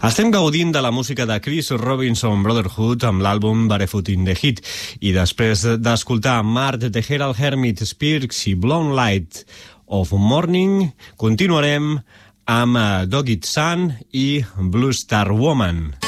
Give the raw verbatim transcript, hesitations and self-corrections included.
Estem gaudint de la música de Chris Robinson Brotherhood amb l'àlbum Barefoot in the Heat, i després d'escoltar Mart de Herald Hermit, Spirks i Blown Light of Morning, continuarem amb Dog It Sun i Blue Star Woman.